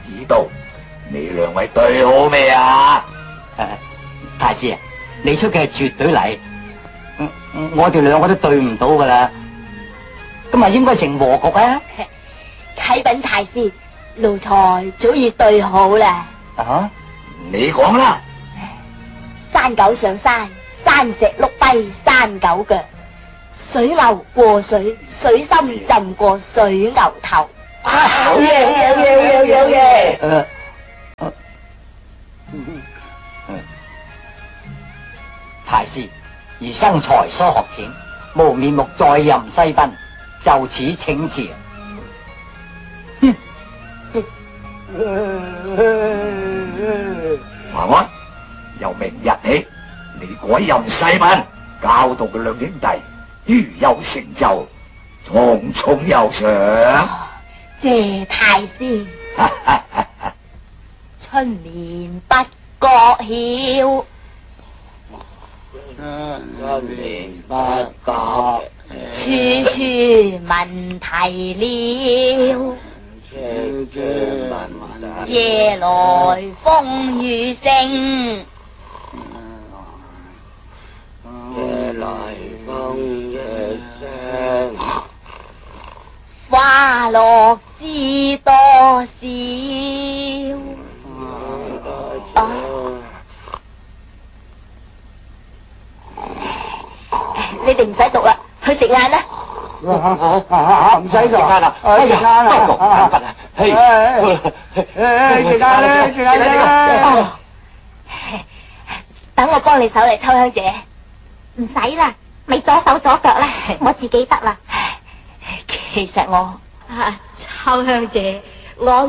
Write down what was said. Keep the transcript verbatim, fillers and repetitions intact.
知道你兩位對好未啊？ 誒，太師啊，你出嘅係絕對禮，我哋兩個都對唔到噶啦，咁啊應該成和局啊！ 啟稟太師，奴才早已對好啦。 啊， 你講啦。 山狗上山，山石碌低山狗腳，水流過水，水深浸過水牛頭。 啊，好嘢，好嘢，好嘢，好嘢，好嘢！誒，太師，餘生才疏學淺，無面目再任西賓，就此請辭。 華安，由明日起，你改任西賓，教導佢兩兄弟，如有成就，重重有賞。 謝太師。春眠不覺曉， 春眠不覺處處聞啼鳥。 處處聞夜來風雨聲， 夜來風雨聲， 花落知多少。啊！你哋唔使讀啦，去食晏啦。 唔使做啦，食晏啦，嘿，食晏啦，食晏啦。 等我幫你手嚟秋香姐。唔使啦，咪左手左腳啦，我自己得啦。其實我啊，秋香姐，我